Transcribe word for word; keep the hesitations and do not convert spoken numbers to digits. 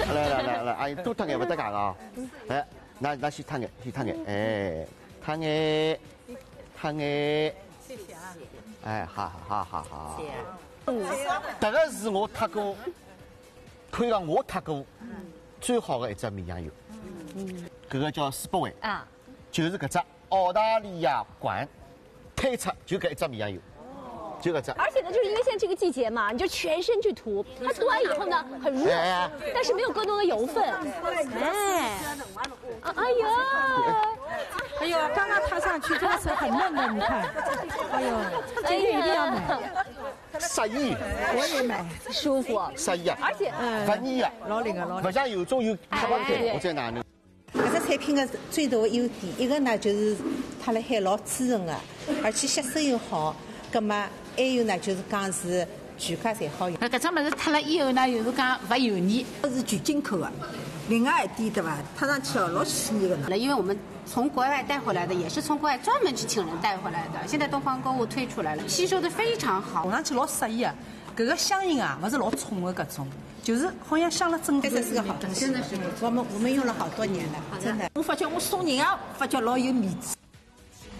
来来来来，阿姨多脱眼不得讲啊！哎，那那先脱眼，先脱眼，哎，脱眼，脱眼。谢谢啊。哎，好好好好。谢谢。嗯，这个是我脱过，可以讲我脱过最好的一只绵羊油。嗯。这个叫斯伯维啊，就是搿只澳大利亚馆推出就搿一只绵羊油。就搿只， 而且呢，就是因为现在这个季节嘛，你就全身去涂，它涂完以后呢，很热，但是没有更多的油分。哎，啊，哎呀， 哎呦，刚刚踏上去真的是很嫩的，你看，哎呦，这个一定要买。 适宜， 我也买， 舒服， 适宜啊， 而且不腻啊， 老灵啊，老灵。 不像有种有塌不开，我在哪呢？ 搿只产品的最大的优点，一个呢就是它辣海老滋润的，而且吸收又好，葛么。还有呢，就是讲是全家侪好用。 那搿种物事脱了以后呢，又是讲勿油腻， 这是全进口的。另外一点对吧，踏上去哦老细腻的呢。 因为我们从国外带回来的，也是从国外专门去请人带回来的。现在东方购物推出来了，吸收的非常好， 闻上去老适意啊。搿个香烟啊，勿是老冲的搿种，就是好像香了整个。 这是个好东西，真的是我们我们用了好多年了，真的。 我发觉我送人啊，发觉老有面子。